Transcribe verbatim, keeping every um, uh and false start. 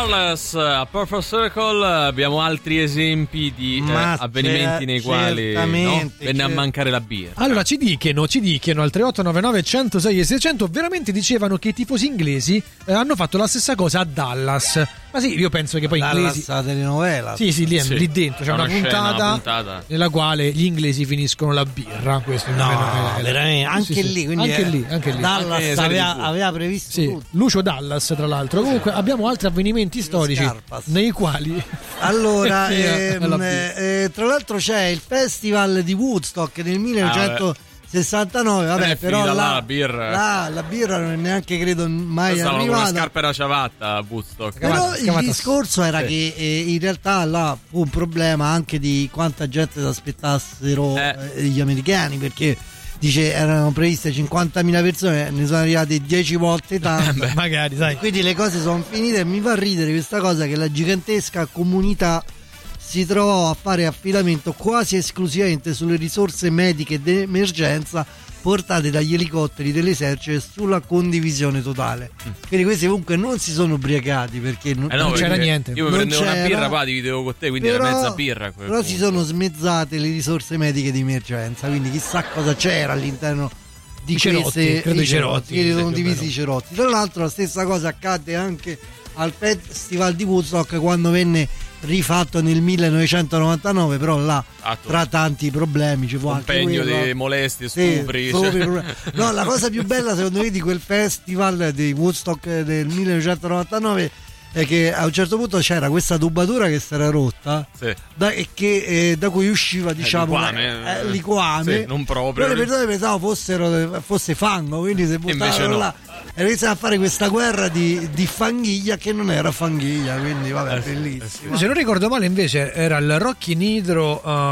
Dallas a Purple Circle. Abbiamo altri esempi di eh, avvenimenti nei quali no, venne certo. a mancare la birra. Allora ci dicono, ci dicono al tre otto nove nove uno zero sei e seicento, veramente dicevano che i tifosi inglesi eh, hanno fatto la stessa cosa a Dallas. Ma sì, io penso che poi Dallas inglesi la telenovela. Sì, sì, lì, sì. lì dentro c'è una, una, puntata scena, una puntata nella quale gli inglesi finiscono la birra. Questo no, è, veramente anche sì, lì, sì. quindi anche è, lì, anche lì. Dallas anche aveva, aveva previsto sì, tutto. Lucio Dallas, tra l'altro. Comunque abbiamo altri avvenimenti storici Scarpas. nei quali allora ehm, eh, tra l'altro c'è il festival di Woodstock nel millenovecentosessantanove. Ah, vabbè, però la, la birra la, la birra non è neanche credo mai questa arrivata. Una scarpa era ciabatta a Woodstock. Però Scavata, il scavata. discorso era sì. che eh, in realtà là fu un problema anche di quanta gente si aspettassero eh. eh, gli americani, perché dice erano previste cinquantamila persone, ne sono arrivate dieci volte tanto. Magari, sai. Quindi le cose sono finite e mi fa ridere questa cosa che la gigantesca comunità si trovò a fare affidamento quasi esclusivamente sulle risorse mediche d'emergenza portate dagli elicotteri dell'esercito sulla condivisione totale. Quindi questi comunque non si sono ubriacati perché non, eh no, non c'era niente. Io mi non prendevo c'era, una birra, poi dividevo con te, quindi però, era mezza birra. Però punto. si sono smezzate le risorse mediche di emergenza, quindi chissà cosa c'era all'interno di I cerotti, queste credo i cerotti, cerotti, che sono sì, divisi i cerotti. Tra l'altro la stessa cosa accadde anche al Festival di Woodstock quando venne rifatto nel millenovecentonovantanove, però là Atto. tra tanti problemi ci fu anche impegno quello. di molestie, Sì, stupri, stupri, cioè. no, la cosa più bella secondo me di quel festival di Woodstock del millenovecentonovantanove è che a un certo punto c'era questa tubatura che si era rotta, sì. da, e che, eh, da cui usciva diciamo eh, liquame, eh, liquame sì, non proprio. però le persone pensavano fossero, fosse fango, quindi se buttavano no. là e iniziava a fare questa guerra di, di fanghiglia che non era fanghiglia, quindi vabbè, eh, bellissimo. Se non ricordo male invece era il Rocky Nitro uh,